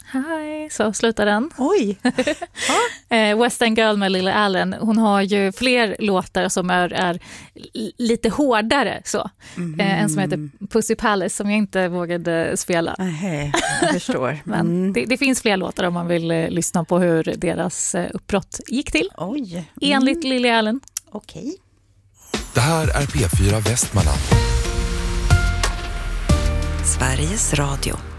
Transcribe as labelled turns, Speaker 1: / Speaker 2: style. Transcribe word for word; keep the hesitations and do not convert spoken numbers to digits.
Speaker 1: Hi, så slutar den.
Speaker 2: Oj!
Speaker 1: eh, West End Girl med Lily Allen, hon har ju fler låtar som är, är lite hårdare så. Mm. Eh, en som heter Pussy Palace som jag inte vågade spela.
Speaker 2: Nej, jag förstår. Mm.
Speaker 1: Men det, det finns fler låtar om man vill eh, lyssna på hur deras eh, uppbrott gick till.
Speaker 2: Oj. Mm.
Speaker 1: Enligt Lily Allen.
Speaker 2: Okej. Okay.
Speaker 3: Det här är P fyra Västmanland.
Speaker 4: Sveriges Radio.